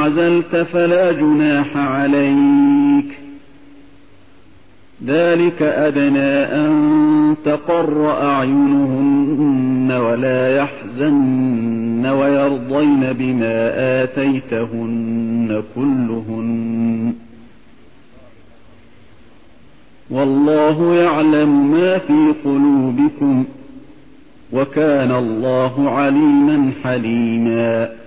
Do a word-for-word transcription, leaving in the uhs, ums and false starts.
أعزلت فلا جناح عليك، ذلك أدنى أن تقر أعينهن ولا يحزن ويرضين بما آتيتهن كلهن، والله يعلم ما في قلوبكم، وكان الله عليما حليما.